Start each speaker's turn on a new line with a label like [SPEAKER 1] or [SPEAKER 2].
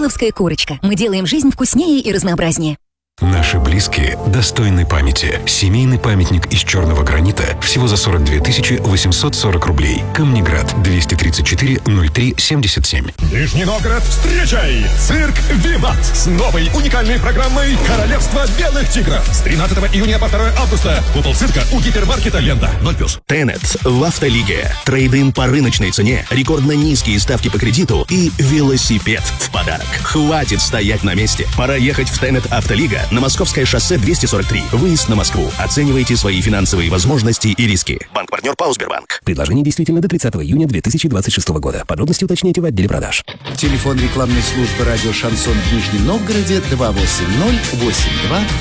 [SPEAKER 1] Карловская курочка. Мы делаем жизнь вкуснее и разнообразнее.
[SPEAKER 2] Наши близкие достойны памяти. Семейный памятник из черного гранита всего за 42 840 рублей. Камнеград, 234-03-77.
[SPEAKER 3] Нижний Новгород, встречай! Цирк «Виват» с новой уникальной программой «Королевство белых тигров». С 13 июня по 2 августа. Купол цирка у гипермаркета «Лента». 0+.
[SPEAKER 4] Тенет в Автолиге. Трейд-ин по рыночной цене, рекордно низкие ставки по кредиту и велосипед в подарок. Хватит стоять на месте. Пора ехать в Тенет Автолига на Московское шоссе 243. Выезд на Москву. Оценивайте свои финансовые возможности и риски. Банк-партнер ПАО «Сбербанк».
[SPEAKER 5] Предложение действительно до 30 июня 2026 года. Подробности уточните в отделе продаж.
[SPEAKER 6] Телефон рекламной службы радио «Шансон» в Нижнем Новгороде 280-82-20.